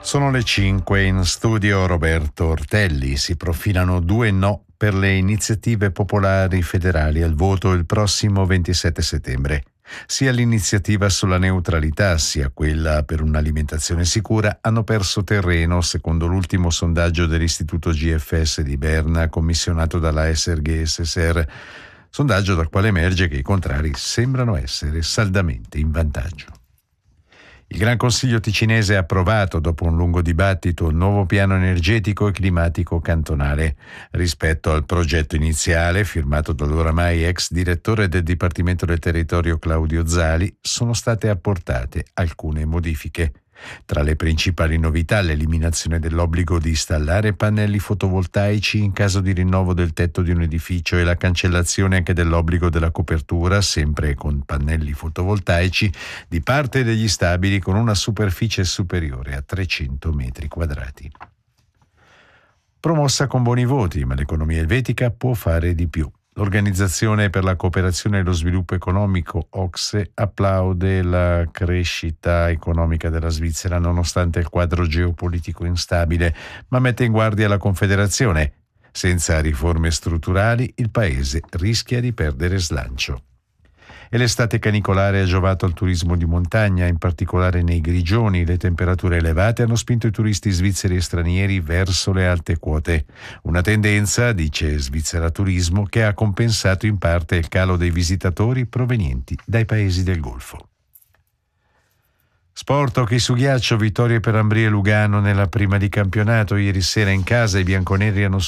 Sono le 5 in studio Roberto Ortelli. Si profilano 2 no per le iniziative popolari federali al voto il prossimo 27 settembre. Sia l'iniziativa sulla neutralità sia quella per un'alimentazione sicura hanno perso terreno, secondo l'ultimo sondaggio dell'Istituto GFS di Berna commissionato dalla SRG SSR, sondaggio dal quale emerge che i contrari sembrano essere saldamente in vantaggio. Il Gran Consiglio ticinese ha approvato, dopo un lungo dibattito, il nuovo piano energetico e climatico cantonale. Rispetto al progetto iniziale, firmato dall'oramai ex direttore del Dipartimento del Territorio Claudio Zali, sono state apportate alcune modifiche. Tra le principali novità, l'eliminazione dell'obbligo di installare pannelli fotovoltaici in caso di rinnovo del tetto di un edificio e la cancellazione anche dell'obbligo della copertura, sempre con pannelli fotovoltaici, di parte degli stabili con una superficie superiore a 300 metri quadrati. Promossa con buoni voti, ma l'economia elvetica può fare di più. L'Organizzazione per la cooperazione e lo sviluppo economico, OCSE, applaude la crescita economica della Svizzera nonostante il quadro geopolitico instabile, ma mette in guardia la Confederazione. Senza riforme strutturali il paese rischia di perdere slancio. E l'estate canicolare ha giovato al turismo di montagna, in particolare nei Grigioni. Le temperature elevate hanno spinto i turisti svizzeri e stranieri verso le alte quote. Una tendenza, dice Svizzera Turismo, che ha compensato in parte il calo dei visitatori provenienti dai paesi del Golfo. Sport, hockey su ghiaccio, vittorie per Ambrì e Lugano nella prima di campionato. Ieri sera in casa i bianconeri hanno